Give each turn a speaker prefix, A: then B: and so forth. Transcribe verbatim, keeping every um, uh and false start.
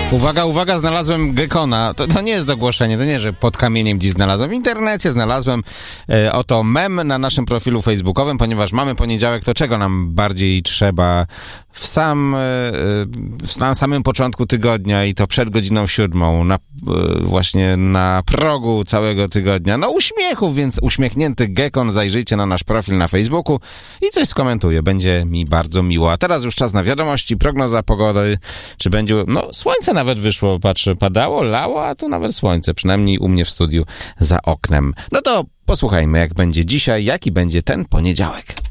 A: Uwaga, uwaga, znalazłem gekona. To, to nie jest ogłoszenie, to nie, że pod kamieniem dziś znalazłem. W internecie znalazłem e, oto mem na naszym profilu facebookowym, ponieważ mamy poniedziałek, to czego nam bardziej trzeba w sam, e, w, na samym początku tygodnia i to przed godziną siódmą, na, e, właśnie na progu całego tygodnia. No uśmiechów, więc uśmiechnięty gekon, zajrzyjcie na nasz profil na Facebooku i coś skomentuję. Będzie mi bardzo miło. A teraz już czas na wiadomości, prognoza pogody, czy będzie, no słońce nawet wyszło, patrzę, padało, lało, a tu nawet słońce, przynajmniej u mnie w studiu za oknem. No to posłuchajmy, jak będzie dzisiaj, jaki będzie ten poniedziałek.